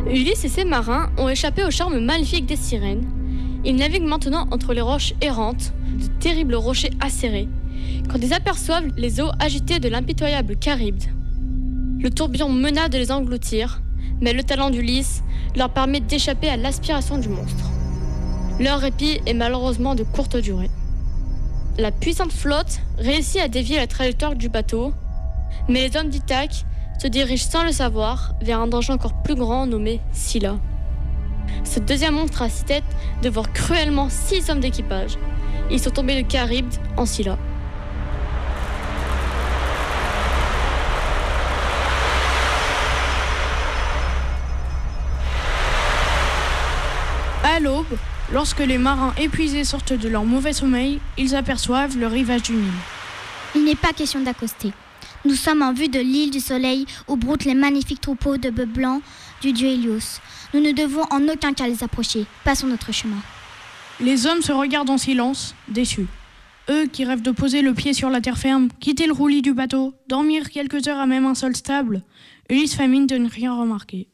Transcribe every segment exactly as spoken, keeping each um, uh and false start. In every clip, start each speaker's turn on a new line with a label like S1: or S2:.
S1: Ulysse et ses marins ont échappé au charme maléfique des sirènes. Ils naviguent maintenant entre les roches errantes, de terribles rochers acérés, quand ils aperçoivent les eaux agitées de l'impitoyable Charybde. Le tourbillon menace de les engloutir, mais le talent d'Ulysse leur permet d'échapper à l'aspiration du monstre. Leur répit est malheureusement de courte durée. La puissante flotte réussit à dévier la trajectoire du bateau, mais les hommes d'Ithaque se dirigent sans le savoir vers un danger encore plus grand nommé Scylla. Ce deuxième monstre a six têtes dévore cruellement six hommes d'équipage. Ils sont tombés de Charybde en Scylla.
S2: À l'aube, lorsque les marins épuisés sortent de leur mauvais sommeil, ils aperçoivent le rivage du Nil.
S3: Il n'est pas question d'accoster. Nous sommes en vue de l'île du Soleil où broutent les magnifiques troupeaux de bœufs blancs du dieu Hélios. Nous ne devons en aucun cas les approcher. Passons notre chemin.
S2: Les hommes se regardent en silence, déçus. Eux qui rêvent de poser le pied sur la terre ferme, quitter le roulis du bateau, dormir quelques heures à même un sol stable, Ulysse fait mine de ne rien remarquer.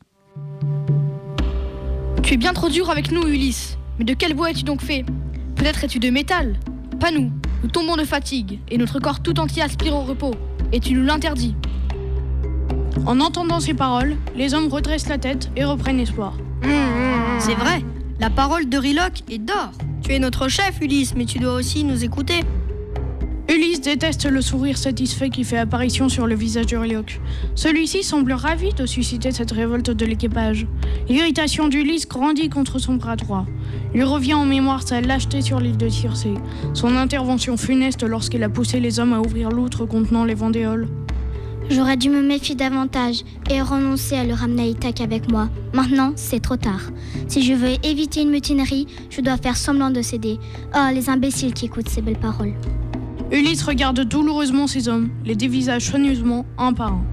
S4: Tu es bien trop dur avec nous, Ulysse. Mais de quel bois es-tu donc fait ? Peut-être es-tu de métal ? Pas nous. Nous tombons de fatigue et notre corps tout entier aspire au repos. Et tu nous l'interdis.
S2: En entendant ces paroles, les hommes redressent la tête et reprennent espoir.
S5: Mmh, mmh, c'est vrai, la parole de Riloc est d'or. Tu es notre chef, Ulysse, mais tu dois aussi nous écouter.
S2: Ulysse déteste le sourire satisfait qui fait apparition sur le visage de Riloc. Celui-ci semble ravi de susciter cette révolte de l'équipage. L'irritation d'Ulysse grandit contre son bras droit. Lui revient en mémoire sa lâcheté sur l'île de Circé, son intervention funeste lorsqu'il a poussé les hommes à ouvrir l'outre contenant les Vendéoles.
S3: J'aurais dû me méfier davantage et renoncer à le ramener à Ithaque avec moi. Maintenant, c'est trop tard. Si je veux éviter une mutinerie, je dois faire semblant de céder. Oh, les imbéciles qui écoutent ces belles paroles.
S2: Ulysse regarde douloureusement ces hommes, les dévisage soigneusement un par un.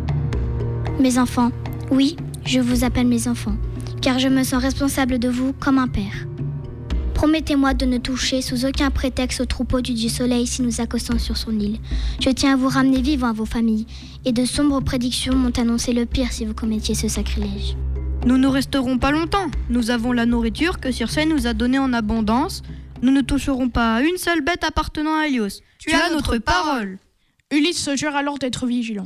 S3: Mes enfants, oui, je vous appelle mes enfants, car je me sens responsable de vous comme un père. Promettez-moi de ne toucher sous aucun prétexte au troupeau du dieu Soleil si nous accostons sur son île. Je tiens à vous ramener vivants à vos familles, et de sombres prédictions m'ont annoncé le pire si vous commettiez ce sacrilège.
S5: Nous ne resterons pas longtemps. Nous avons la nourriture que Circé nous a donnée en abondance. Nous ne toucherons pas à une seule bête appartenant à Hélios. Tu, tu as notre parole.
S2: Ulysse se jure alors d'être vigilant.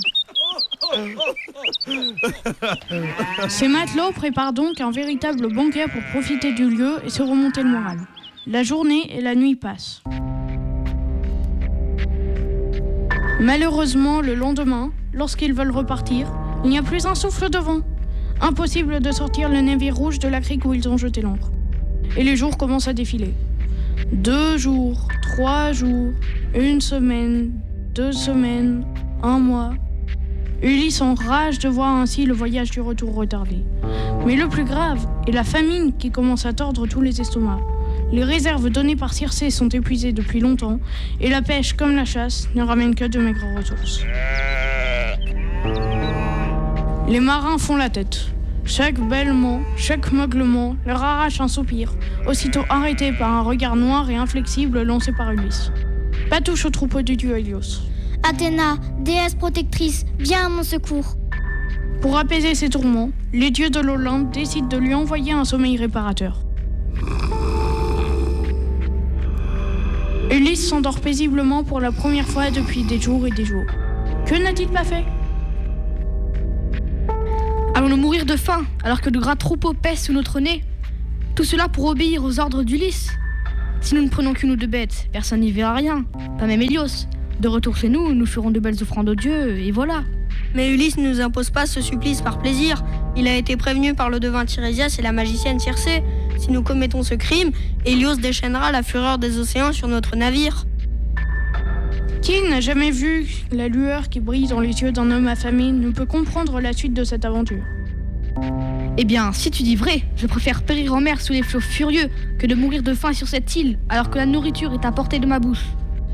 S2: Ces matelots préparent donc un véritable banquet pour profiter du lieu et se remonter le moral. La journée et la nuit passent. Malheureusement, le lendemain, lorsqu'ils veulent repartir, il n'y a plus un souffle de vent. Impossible de sortir le navire rouge de la crique où ils ont jeté l'ancre. Et les jours commencent à défiler. Deux jours, trois jours, une semaine, deux semaines, un mois. Ulysse enrage de voir ainsi le voyage du retour retardé. Mais le plus grave est la famine qui commence à tordre tous les estomacs. Les réserves données par Circé sont épuisées depuis longtemps et la pêche comme la chasse ne ramène que de maigres ressources. Les marins font la tête. Chaque bêlement, chaque meuglement leur arrache un soupir, aussitôt arrêté par un regard noir et inflexible lancé par Ulysse. Pas touche au troupeau du dieu Hélios.
S3: Athéna, déesse protectrice, viens à mon secours.
S2: Pour apaiser ses tourments, les dieux de l'Olympe décident de lui envoyer un sommeil réparateur. Ulysse s'endort paisiblement pour la première fois depuis des jours et des jours. Que n'a-t-il pas fait ?
S4: Allons-nous mourir de faim alors que de gras troupeaux pèsent sous notre nez ? Tout cela pour obéir aux ordres d'Ulysse. Si nous ne prenons qu'une ou deux bêtes, personne n'y verra rien, pas même Hélios. De retour chez nous, nous ferons de belles offrandes aux dieux, et voilà.
S5: Mais Ulysse ne nous impose pas ce supplice par plaisir. Il a été prévenu par le devin Tirésias et la magicienne Circé. Si nous commettons ce crime, Hélios déchaînera la fureur des océans sur notre navire.
S2: Qui n'a jamais vu la lueur qui brille dans les yeux d'un homme affamé ne peut comprendre la suite de cette aventure.
S4: Eh bien, si tu dis vrai, je préfère périr en mer sous les flots furieux que de mourir de faim sur cette île alors que la nourriture est à portée de ma bouche.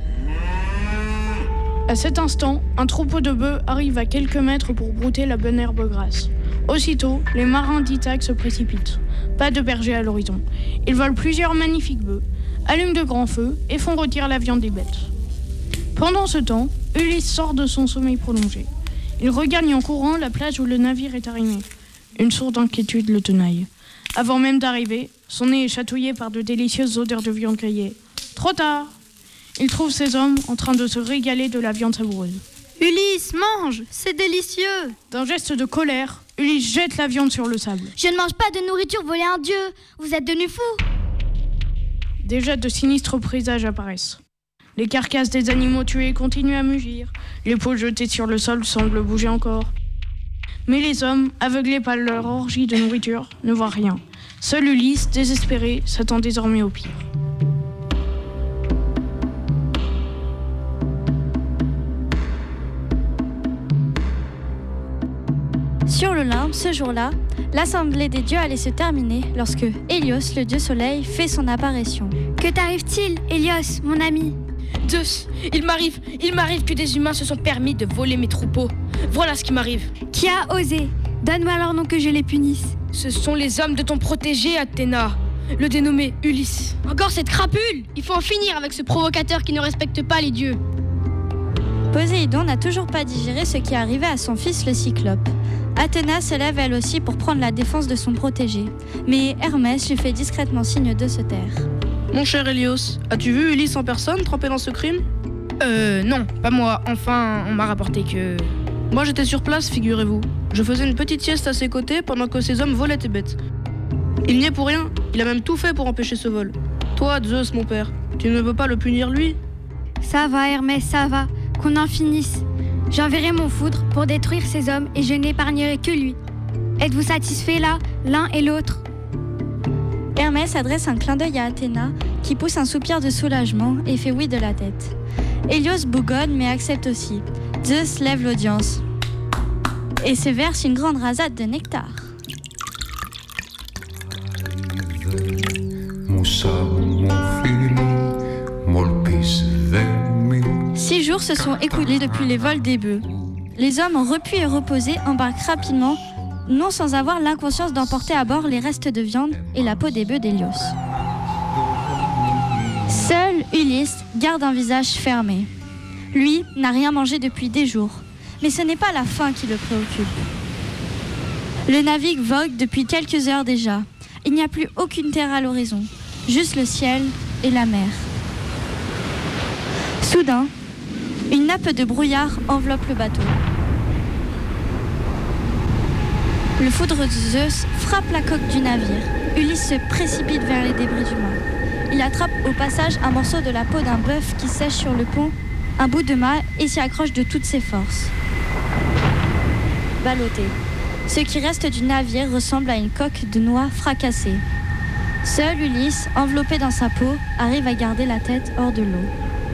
S2: À cet instant, un troupeau de bœufs arrive à quelques mètres pour brouter la bonne herbe grasse. Aussitôt, les marins d'Ithaque se précipitent. Pas de berger à l'horizon. Ils volent plusieurs magnifiques bœufs, allument de grands feux et font rôtir la viande des bêtes. Pendant ce temps, Ulysse sort de son sommeil prolongé. Il regagne en courant la plage où le navire est arrimé. Une sourde inquiétude le tenaille. Avant même d'arriver, son nez est chatouillé par de délicieuses odeurs de viande grillée. Trop tard! Il trouve ces hommes en train de se régaler de la viande savoureuse.
S5: Ulysse, mange! C'est délicieux!
S2: D'un geste de colère, Ulysse jette la viande sur le sable.
S3: Je ne mange pas de nourriture volée à un dieu. Vous êtes devenus fous.
S2: Déjà de sinistres présages apparaissent. Les carcasses des animaux tués continuent à mugir. Les peaux jetées sur le sol semblent bouger encore. Mais les hommes, aveuglés par leur orgie de nourriture, ne voient rien. Seul Ulysse, désespéré, s'attend désormais au pire.
S6: Sur l'Olympe, ce jour-là, l'assemblée des dieux allait se terminer lorsque Hélios, le dieu soleil, fait son apparition.
S3: Que t'arrive-t-il, Hélios, mon ami?
S4: Zeus, il m'arrive, il m'arrive que des humains se sont permis de voler mes troupeaux. Voilà ce qui m'arrive.
S3: Qui a osé? Donne-moi leur nom que je les punisse.
S4: Ce sont les hommes de ton protégé, Athéna, le dénommé Ulysse.
S1: Encore cette crapule! Il faut en finir avec ce provocateur qui ne respecte pas les dieux.
S6: Poséidon n'a toujours pas digéré ce qui arrivait à son fils le Cyclope. Athéna se lève elle aussi pour prendre la défense de son protégé. Mais Hermès lui fait discrètement signe de se taire.
S7: Mon cher Hélios, as-tu vu Ulysse en personne trempé dans ce crime?
S4: Euh, non, pas moi. Enfin, on m'a rapporté que...
S7: Moi j'étais sur place, figurez-vous. Je faisais une petite sieste à ses côtés pendant que ces hommes volaient tes bêtes. Il n'y est pour rien, il a même tout fait pour empêcher ce vol. Toi, Zeus, mon père, tu ne veux pas le punir lui?
S3: Ça va, Hermès, ça va. Qu'on en finisse. J'enverrai mon foudre pour détruire ces hommes et je n'épargnerai que lui. Êtes-vous satisfaits là, l'un et l'autre?
S6: Hermès adresse un clin d'œil à Athéna, qui pousse un soupir de soulagement et fait oui de la tête. Hélios bougonne mais accepte aussi. Zeus lève l'audience et se verse une grande rasade de nectar. Six jours se sont écoulés depuis les vols des bœufs. Les hommes repus et reposés embarquent rapidement, non sans avoir l'inconscience d'emporter à bord les restes de viande et la peau des bœufs d'Hélios. Seul Ulysse garde un visage fermé. Lui n'a rien mangé depuis des jours, mais ce n'est pas la faim qui le préoccupe. Le navire vogue depuis quelques heures déjà. Il n'y a plus aucune terre à l'horizon, juste le ciel et la mer. Soudain, une nappe de brouillard enveloppe le bateau. Le foudre de Zeus frappe la coque du navire. Ulysse se précipite vers les débris du mât. Il attrape au passage un morceau de la peau d'un bœuf qui sèche sur le pont, un bout de mât et s'y accroche de toutes ses forces. Ballotté. Ce qui reste du navire ressemble à une coque de noix fracassée. Seul Ulysse, enveloppé dans sa peau, arrive à garder la tête hors de l'eau.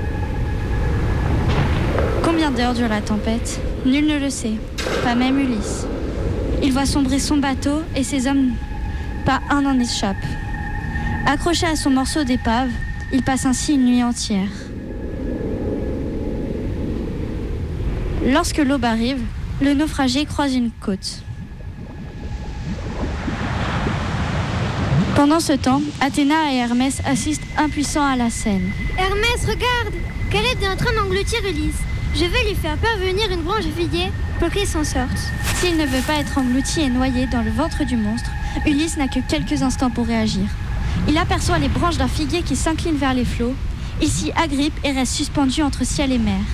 S6: Combien d'heures dure la tempête? Nul ne le sait, pas même Ulysse. Il voit sombrer son bateau et ses hommes, pas un n'en échappe. Accroché à son morceau d'épave, il passe ainsi une nuit entière. Lorsque l'aube arrive, le naufragé croise une côte. Pendant ce temps, Athéna et Hermès assistent impuissants à la scène.
S3: Hermès, regarde! Caleb est en train d'engloutir Ulysse. Je vais lui faire parvenir une branche de figuier pour qu'il s'en sorte.
S6: S'il ne veut pas être englouti et noyé dans le ventre du monstre, Ulysse n'a que quelques instants pour réagir. Il aperçoit les branches d'un figuier qui s'incline vers les flots. Il s'y agrippe et reste suspendu entre ciel et mer.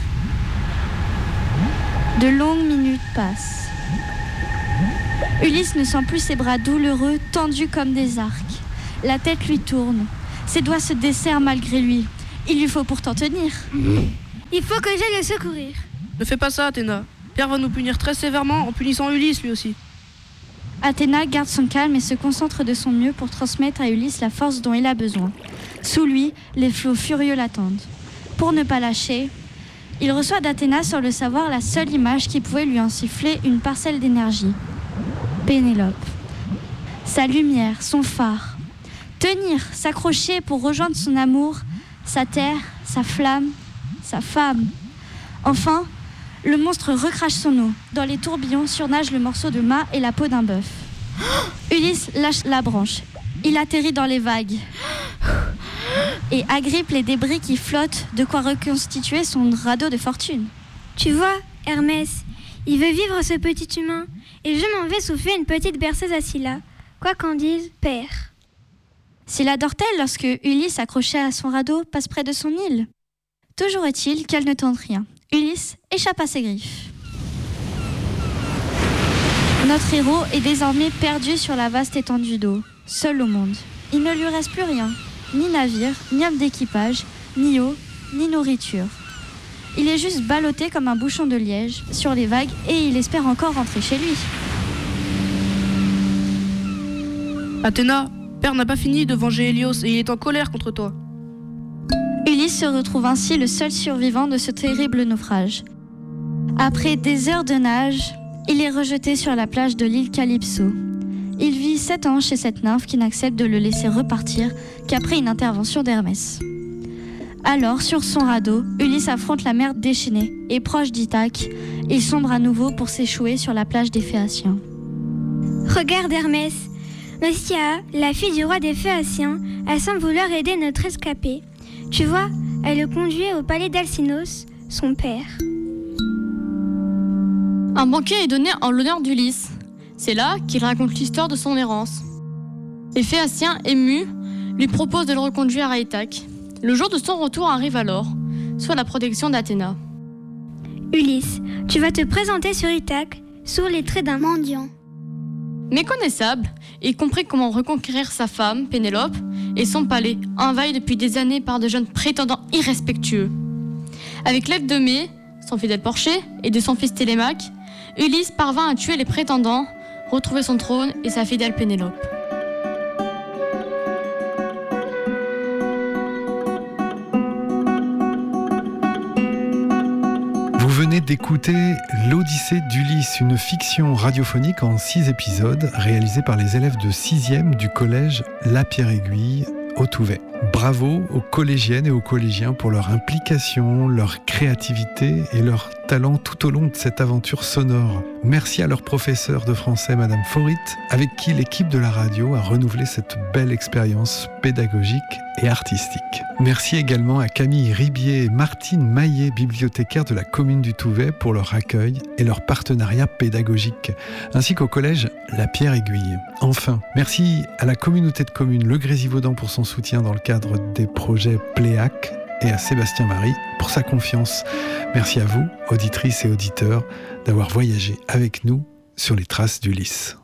S6: De longues minutes passent. Ulysse ne sent plus ses bras douloureux, tendus comme des arcs. La tête lui tourne. Ses doigts se desserrent malgré lui. Il lui faut pourtant tenir.
S3: Il faut que j'aille le secourir.
S7: Ne fais pas ça, Athéna. Pierre va nous punir très sévèrement en punissant Ulysse lui aussi.
S6: Athéna garde son calme et se concentre de son mieux pour transmettre à Ulysse la force dont il a besoin. Sous lui, les flots furieux l'attendent. Pour ne pas lâcher, il reçoit d'Athéna sans le savoir la seule image qui pouvait lui insuffler une parcelle d'énergie. Pénélope. Sa lumière, son phare. Tenir, s'accrocher pour rejoindre son amour, sa terre, sa flamme, sa femme. Enfin, le monstre recrache son eau. Dans les tourbillons surnage le morceau de mât et la peau d'un bœuf. Ulysse lâche la branche. Il atterrit dans les vagues et agrippe les débris qui flottent, de quoi reconstituer son radeau de fortune.
S3: Tu vois, Hermès,
S8: Il veut vivre ce petit humain, et je m'en vais souffler une petite berceuse à Scylla. Quoi qu'en dise, père.
S6: Scylla dort-elle lorsque Ulysse, accroché à son radeau, passe près de son île? Toujours est-il qu'elle ne tente rien. Ulysse échappe à ses griffes. Notre héros est désormais perdu sur la vaste étendue d'eau, seul au monde. Il ne lui reste plus rien, ni navire, ni homme d'équipage, ni eau, ni nourriture. Il est juste ballotté comme un bouchon de liège sur les vagues et il espère encore rentrer chez lui.
S7: Athéna, père n'a pas fini de venger Hélios et il est en colère contre toi.
S6: Ulysse se retrouve ainsi le seul survivant de ce terrible naufrage. Après des heures de nage, il est rejeté sur la plage de l'île Calypso. Il vit sept ans chez cette nymphe qui n'accepte de le laisser repartir qu'après une intervention d'Hermès. Alors, sur son radeau, Ulysse affronte la mer déchaînée et proche d'Ithaque, il sombre à nouveau pour s'échouer sur la plage des Phéaciens.
S8: Regarde Hermès, Nausicaa, la fille du roi des Phéaciens, a semble vouloir aider notre escapé. Tu vois, elle le conduit au palais d'Alcinos, son père.
S1: Un banquet est donné en l'honneur d'Ulysse. C'est là qu'il raconte l'histoire de son errance. Les Phéaciens, émus, lui proposent de le reconduire à Ithaque. Le jour de son retour arrive alors, sous la protection d'Athéna.
S8: Ulysse, tu vas te présenter sur Ithaque, sous les traits d'un mendiant.
S1: Méconnaissable, il comprit comment reconquérir sa femme, Pénélope, et son palais, envahi depuis des années par de jeunes prétendants irrespectueux. Avec l'aide de Mée, son fidèle porcher, et de son fils Télémaque, Ulysse parvint à tuer les prétendants, retrouver son trône et sa fidèle Pénélope.
S9: Vous venez d'écouter L'Odyssée d'Ulysse, une fiction radiophonique en six épisodes réalisée par les élèves de sixième du collège La Pierre-Aiguille au Touvet. Bravo aux collégiennes et aux collégiens pour leur implication, leur créativité et leur talent tout au long de cette aventure sonore. Merci à leur professeur de français, Madame Faurit, avec qui l'équipe de la radio a renouvelé cette belle expérience pédagogique et artistique. Merci également à Camille Ribier et Martine Maillet, bibliothécaires de la commune du Touvet, pour leur accueil et leur partenariat pédagogique, ainsi qu'au collège La Pierre-Aiguille. Enfin, merci à la communauté de communes Le Grésivaudan pour son soutien dans le cadre des projets Pléac et à Sébastien Marie pour sa confiance. Merci à vous, auditrices et auditeurs, d'avoir voyagé avec nous sur les traces d'Ulysse.